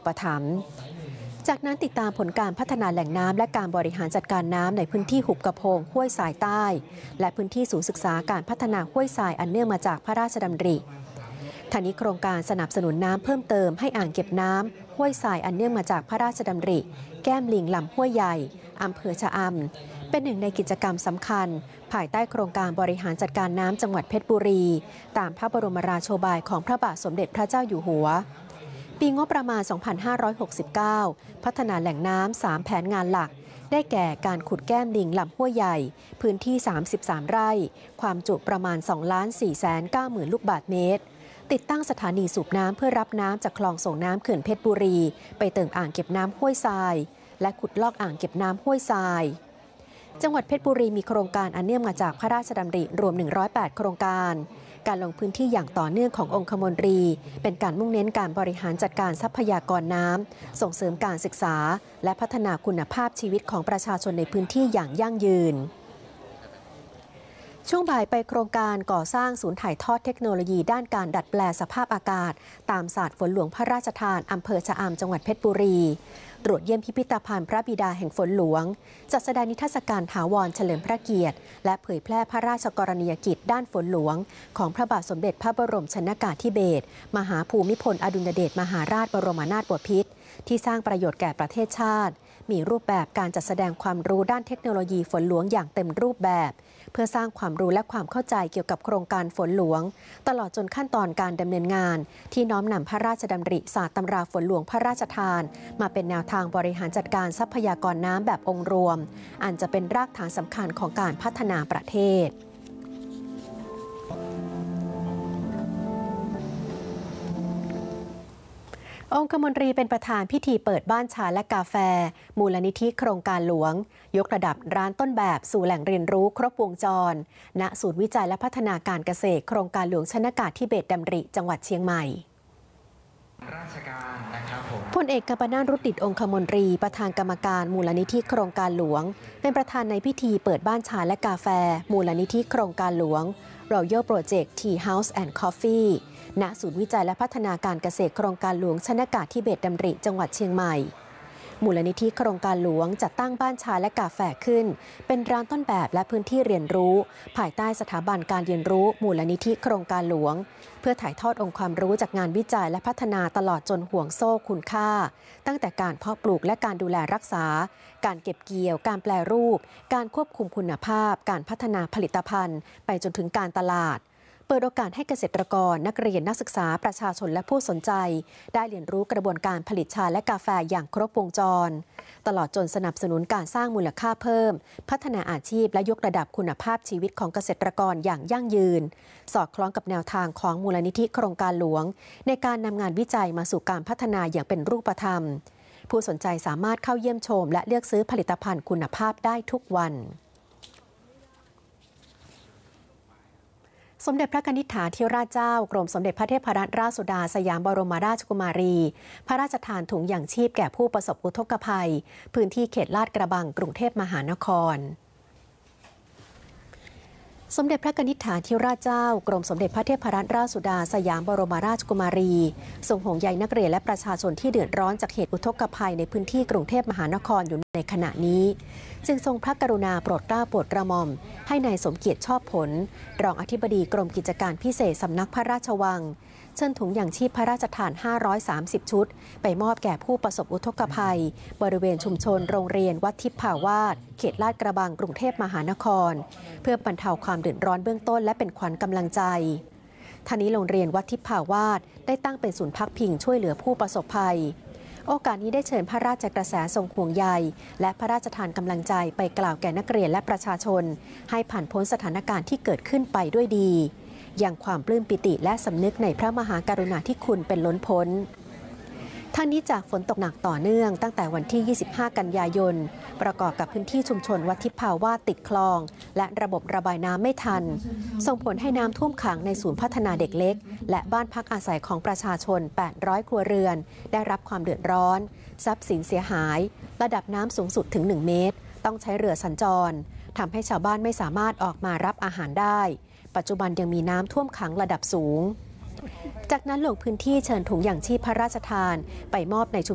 ปถัมภ์จากนั้นติดตามผลการพัฒนาแหล่งน้ำและการบริหารจัดการน้ำในพื้นที่หุบกระพงห้วยทรายใต้และพื้นที่ศูนย์ศึกษาการพัฒนาห้วยทรายอันเนื่องมาจากพระราชดำริทางนี้โครงการสนับสนุนน้ำเพิ่มเติมให้อ่างเก็บน้ำห้วยทรายอันเนื่องมาจากพระราชดำริแก้มลิงลำห้วยใหญ่อำเภอชะอำเป็นหนึ่งในกิจกรรมสำคัญภายใต้โครงการบริหารจัดการน้ำจังหวัดเพชรบุรีตามพระบรมราโชบายของพระบาทสมเด็จพระเจ้าอยู่หัวปีงบประมาณ 2569 พัฒนาแหล่งน้ำ3แผนงานหลักได้แก่การขุดแก้มลิงลำห้วยใหญ่พื้นที่33ไร่ความจุประมาณ 2,490,000 ลูกบาศก์เมตรติดตั้งสถานีสูบน้ำเพื่อรับน้ำจากคลองส่งน้ำเขื่อนเพชรบุรีไปเติมอ่างเก็บน้ำห้วยทรายและขุดลอกอ่างเก็บน้ำห้วยทรายจังหวัดเพชรบุรีมีโครงการอันเนื่องมาจากพระราชดำริรวม108โครงการการลงพื้นที่อย่างต่อเนื่องขององคมนตรีเป็นการมุ่งเน้นการบริหารจัดการทรัพยากรน้ำส่งเสริมการศึกษาและพัฒนาคุณภาพชีวิตของประชาชนในพื้นที่อย่างยั่งยืนช่วงบ่ายไปโครงการก่อสร้างศูนย์ถ่ายทอดเทคโนโลยีด้านการดัดแปลสภาพอากาศตามศาสตร์ฝนหลวงพระราชทานอำเภอชะอำจังหวัดเพชรบุรีตรวจเยี่ยมพิพิธภัณฑ์พระบิดาแห่งฝนหลวงจัดแสดงนิทรรศการถาวรเฉลิมพระเกียรติและเผยแพร่พระราชกรณียกิจด้านฝนหลวงของพระบาทสมเด็จพระบรมชนกาธิเบศรมหาภูมิพลอดุลยเดชมหาราชบรมนาถบพิตรที่สร้างประโยชน์แก่ประเทศชาติมีรูปแบบการจัดแสดงความรู้ด้านเทคโนโลยีฝนหลวงอย่างเต็มรูปแบบเพื่อสร้างความรู้และความเข้าใจเกี่ยวกับโครงการฝนหลวงตลอดจนขั้นตอนการดำเนินงานที่น้อมนำพระราชดำริศาสตร์ตำราฝนหลวงพระราชทานมาเป็นแนวทางบริหารจัดการทรัพยากรน้ำแบบองค์รวมอันจะเป็นรากฐานสำคัญของการพัฒนาประเทศองคมนตรีเป็นประธานพิธีเปิดบ้านชาและกาแฟมูลนิธิโครงการหลวงยกระดับร้านต้นแบบสู่แหล่งเรียนรู้ครบวงจรณศูนย์วิจัยและพัฒนาการเกษตรโครงการหลวงชนกาธิเบศรดำริจังหวัดเชียงใหม่พลเอกกัมปนาท รุตติองคมนตรีประธานกรรมการมูลนิธิโครงการหลวงเป็นประธานในพิธีเปิดบ้านชาและกาแฟมูลนิธิโครงการหลวง Royal Project Tea House and Coffee ณศูนย์วิจัยและพัฒนาการเกษตรโครงการหลวงชนกาธิเบศรดำริจังหวัดเชียงใหม่มูลนิธิโครงการหลวงจัดตั้งบ้านชาและกาแฟขึ้นเป็นร้านต้นแบบและพื้นที่เรียนรู้ภายใต้สถาบันการเรียนรู้มูลนิธิโครงการหลวงเพื่อถ่ายทอดองค์ความรู้จากงานวิจัยและพัฒนาตลอดจนห่วงโซ่คุณค่าตั้งแต่การเพาะปลูกและการดูแลรักษาการเก็บเกี่ยวการแปรรูปการควบคุมคุณภาพการพัฒนาผลิตภัณฑ์ไปจนถึงการตลาดเปิดโอกาสให้เกษตรกรนักเรียนนักศึกษาประชาชนและผู้สนใจได้เรียนรู้กระบวนการผลิตชาและกาแฟอย่างครบวงจรตลอดจนสนับสนุนการสร้างมูลค่าเพิ่มพัฒนาอาชีพและยกระดับคุณภาพชีวิตของเกษตรกรอย่างยั่งยืนสอดคล้องกับแนวทางของมูลนิธิโครงการหลวงในการนำงานวิจัยมาสู่การพัฒนาอย่างเป็นรูปธรรมผู้สนใจสามารถเข้าเยี่ยมชมและเลือกซื้อผลิตภัณฑ์คุณภาพได้ทุกวันสมเด็จพระนิธิถาธิราชเจ้ากรมสมเด็จพระเทพรัตนราชสุดาสยามบรมราชกุมารีพระราชทานถุงยังชีพแก่ผู้ประสบอุทกภัยพื้นที่เขตลาดกระบังกรุงเทพมหานครสมเด็จพระนิธิถาธิราชเจ้ากรมสมเด็จพระเทพรัตนราชสุดาสยามบรมราชกุมารีทรงห่วงใยนักเรียนและประชาชนที่เดือดร้อนจากเหตุอุทกภัยในพื้นที่กรุงเทพมหานครอยู่ในขณะนี้จึงทรงพระกรุณาโปรดเกล้าโปรดกระหม่อมให้นายสมเกียรติชอบผลรองอธิบดีกรมกิจการพิเศษสำนักพระราชวังเชิญถุงยังชีพพระราชทาน530ชุดไปมอบแก่ผู้ประสบอุทกภัยบริเวณชุมชนโรงเรียนวัดทิพย์ภาวาสเขตลาดกระบังกรุงเทพมหานครเพื่อบรรเทาความเดือดร้อนเบื้องต้นและเป็นขวัญกำลังใจท่านี้โรงเรียนวัดทิพย์ภาวาสได้ตั้งเป็นศูนย์พักพิงช่วยเหลือผู้ประสบภัยโอกาสนี้ได้เชิญพระราชกระแสทรงห่วงใยและพระราชทานกำลังใจไปกล่าวแก่นักเรียนและประชาชนให้ผ่านพ้นสถานการณ์ที่เกิดขึ้นไปด้วยดีอย่างความปลื้มปิติและสำนึกในพระมหากรุณาธิคุณเป็นล้นพ้นทั้งนี้จากฝนตกหนักต่อเนื่องตั้งแต่วันที่ 25 กันยายนประกอบกับพื้นที่ชุมชนวัดทิพย์ภาวาสติดคลองและระบบระบายน้ำไม่ทันส่งผลให้น้ำท่วมขังในศูนย์พัฒนาเด็กเล็กและบ้านพักอาศัยของประชาชน 800 ครัวเรือนได้รับความเดือดร้อนทรัพย์สินเสียหายระดับน้ำสูงสุดถึง 1 เมตรต้องใช้เรือสัญจรทำให้ชาวบ้านไม่สามารถออกมารับอาหารได้ปัจจุบันยังมีน้ำท่วมขังระดับสูงจากนั้นลงพื้นที่เชิญถุงยังชีพพระราชทานไปมอบในชุม